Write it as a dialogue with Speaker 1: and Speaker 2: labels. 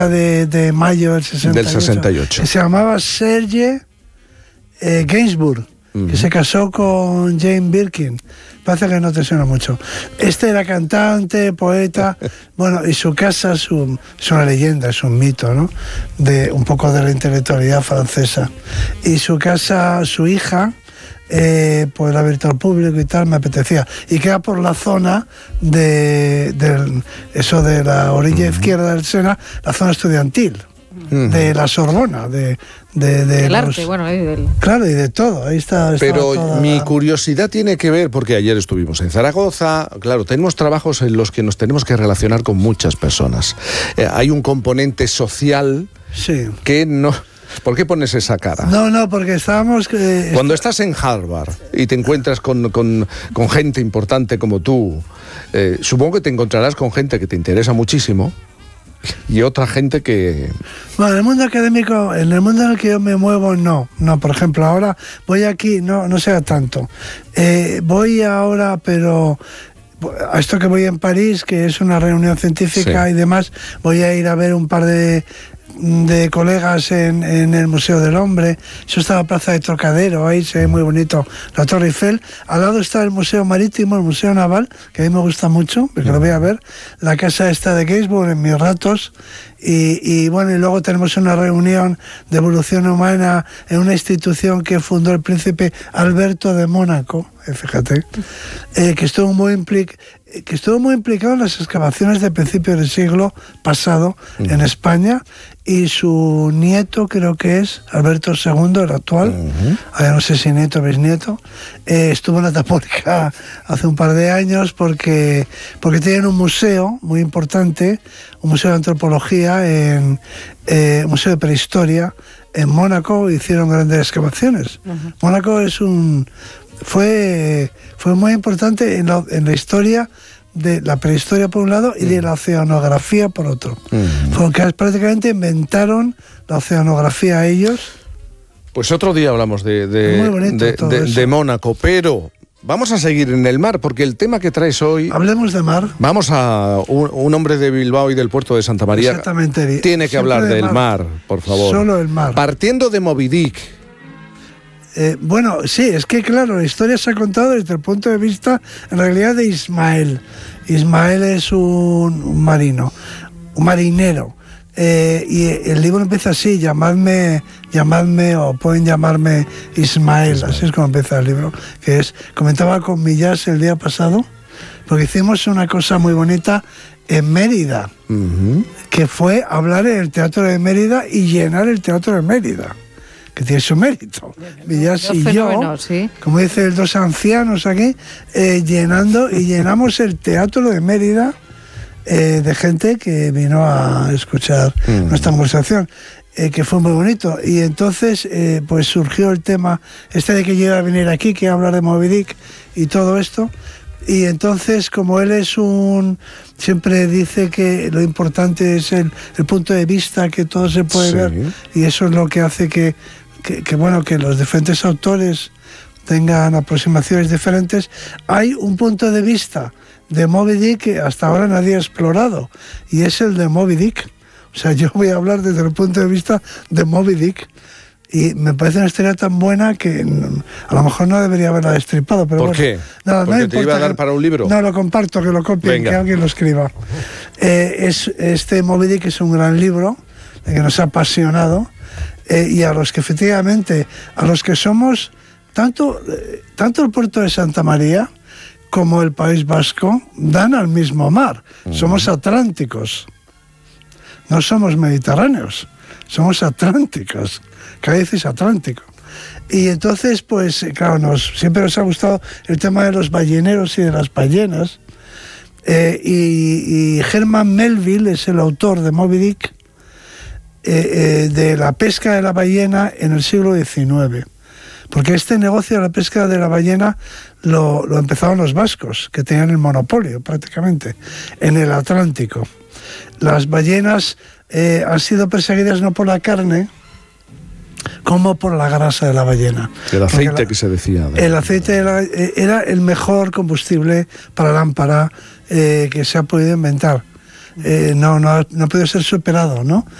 Speaker 1: de mayo del 68. Que se llamaba Serge Gainsbourg, que se casó con Jane Birkin. Parece que no te suena mucho. Este era cantante, poeta, bueno, y su casa es una leyenda, es un mito, ¿no? De un poco de la intelectualidad francesa. Y su casa, su hija, pues la ha abierto al público y tal, me apetecía. Y queda por la zona de la orilla izquierda del Sena, la zona estudiantil. De la Sorbona, del
Speaker 2: arte, bueno,
Speaker 1: claro, y de todo, ahí está.
Speaker 3: Pero mi curiosidad tiene que ver, porque ayer estuvimos en Zaragoza, claro, tenemos trabajos en los que nos tenemos que relacionar con muchas personas. Hay un componente social que no... ¿Por qué pones esa cara?
Speaker 1: No, porque estábamos...
Speaker 3: Cuando estás en Harvard y te encuentras con gente importante como tú, supongo que te encontrarás con gente que te interesa muchísimo, y otra gente que...
Speaker 1: Bueno, en el mundo académico, en el mundo en el que yo me muevo, no, por ejemplo, ahora voy aquí, no sea tanto. Voy ahora, pero a esto que voy en París, que es una reunión científica y demás, voy a ir a ver un par de colegas en el Museo del Hombre. Eso está en la Plaza de Trocadero, ahí se ve muy bonito la Torre Eiffel. Al lado está el Museo Marítimo, el Museo Naval, que a mí me gusta mucho, porque lo voy a ver. La casa esta de Gainsbourg en mis ratos. Y bueno, y luego tenemos una reunión de evolución humana en una institución que fundó el príncipe Alberto de Mónaco, fíjate, que estuvo muy implicado en las excavaciones de principios del siglo pasado en España, y su nieto, creo que es Alberto II, el actual, no sé si nieto o bisnieto, estuvo en la Tapónica hace un par de años porque tienen un museo muy importante, un museo de antropología, un museo de prehistoria en Mónaco. Hicieron grandes excavaciones. Mónaco fue muy importante en la historia de la prehistoria por un lado y de la oceanografía por otro. Porque prácticamente inventaron la oceanografía ellos.
Speaker 3: Pues otro día hablamos de Mónaco, pero vamos a seguir en el mar, porque el tema que traes hoy...
Speaker 1: Hablemos de mar.
Speaker 3: Vamos a un hombre de Bilbao y del puerto de Santa María.
Speaker 1: Exactamente.
Speaker 3: Tiene que hablar del mar, por favor.
Speaker 1: Solo el mar.
Speaker 3: Partiendo de Moby Dick.
Speaker 1: Bueno, sí, es que claro, la historia se ha contado desde el punto de vista, en realidad, de Ismael. Ismael es un marinero. Y el libro empieza así: llamadme, o pueden llamarme Ismael. Así es como empieza el libro, comentaba con Millás el día pasado, porque hicimos una cosa muy bonita en Mérida, que fue hablar en el Teatro de Mérida y llenar el Teatro de Mérida, que tiene su mérito. Millás y yo, como dicen dos ancianos aquí, llenamos el Teatro de Mérida de gente que vino a escuchar nuestra conversación, que fue muy bonito. Y entonces pues surgió el tema de que yo iba a venir aquí, que iba a hablar de Moby Dick y todo esto. Y entonces, como él siempre dice que lo importante es el punto de vista, que todo se puede ver, y eso es lo que hace que los diferentes autores tengan aproximaciones diferentes. Hay un punto de vista de Moby Dick que hasta ahora nadie ha explorado, y es el de Moby Dick. O sea, yo voy a hablar desde el punto de vista de Moby Dick, y me parece una historia tan buena que a lo mejor no debería haberla destripado. Pero
Speaker 3: ¿Por qué? ¿Porque te iba a dar para un libro?
Speaker 1: No, lo comparto, que lo copien, que alguien lo escriba. Este Moby Dick es un gran libro que nos ha apasionado, y a los que efectivamente, a los que somos tanto el puerto de Santa María como el País Vasco dan al mismo mar. Somos atlánticos, no somos mediterráneos, somos atlánticos. Cádiz es Atlántico. Y entonces, pues claro, siempre nos ha gustado el tema de los balleneros y de las ballenas. Y Herman Melville es el autor de Moby Dick, de la pesca de la ballena en el siglo XIX. Porque este negocio de la pesca de la ballena lo empezaron los vascos, que tenían el monopolio prácticamente en el Atlántico. Las ballenas han sido perseguidas no por la carne, como por la grasa de la ballena.
Speaker 3: El aceite que se decía.
Speaker 1: El aceite era el mejor combustible para lámpara que se ha podido inventar. no puede ser superado, ¿no?